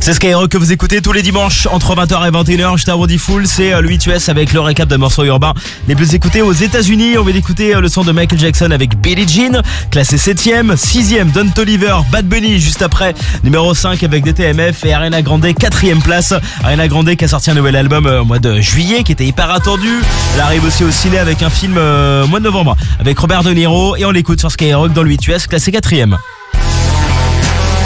C'est Skyrock que vous écoutez tous les dimanches entre 20h et 21h. Juste avant Full, c'est le 8US avec le récap d'un morceau urbain les plus écoutés aux États-Unis. On va écouter le son de Michael Jackson avec Billie Jean, classé 7ème, 6ème Don Toliver, Bad Bunny juste après, numéro 5 avec DTMF et Ariana Grande 4ème place. Ariana Grande qui a sorti un nouvel album au mois de juillet qui était hyper attendu. Elle arrive aussi au ciné avec un film au mois de novembre avec Robert De Niro et on l'écoute sur Skyrock dans le 8US classé 4ème.